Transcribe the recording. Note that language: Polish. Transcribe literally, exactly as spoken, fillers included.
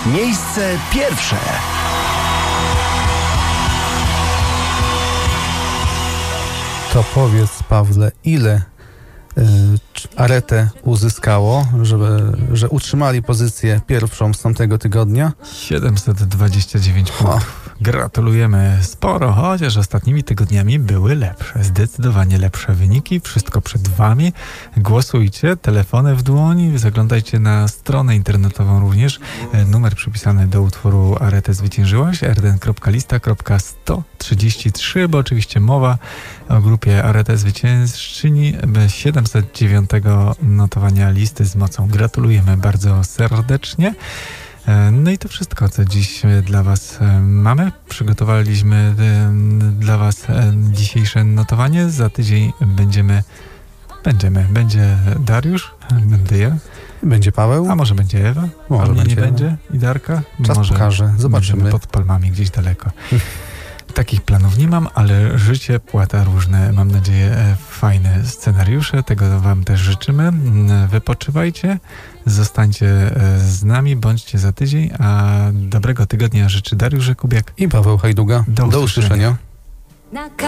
Miejsce pierwsze. To powiedz, Pawle, ile y, Arete uzyskało, żeby, że utrzymali pozycję pierwszą z tamtego tygodnia? siedemset dwadzieścia dziewięć punktów. Gratulujemy sporo, chociaż ostatnimi tygodniami były lepsze, zdecydowanie lepsze wyniki. Wszystko przed wami. Głosujcie, telefony w dłoni, zaglądajcie na stronę internetową również. E, numer przypisany do utworu Arete zwyciężyłaś, r d n kropka lista kropka sto trzydzieści trzy, bo oczywiście mowa o grupie Arete zwyciężczyni siedemset dziewiątego notowania listy z mocą. Gratulujemy bardzo serdecznie. No i to wszystko, co dziś dla was mamy. Przygotowaliśmy dla was dzisiejsze notowanie. Za tydzień będziemy, będziemy, będzie Dariusz, będę ja. Będzie Paweł? A może będzie Ewa? Może A mnie będzie nie Ewa. będzie? I Darka? Czas może pokaże, zobaczymy. Będziemy pod palmami gdzieś daleko. Takich planów nie mam, ale życie płata różne, mam nadzieję, fajne scenariusze, tego wam też życzymy. Wypoczywajcie, zostańcie z nami, bądźcie za tydzień, a dobrego tygodnia życzy Dariusz Kubiak I Paweł Hajduga. Do Do usłyszenia. usłyszenia.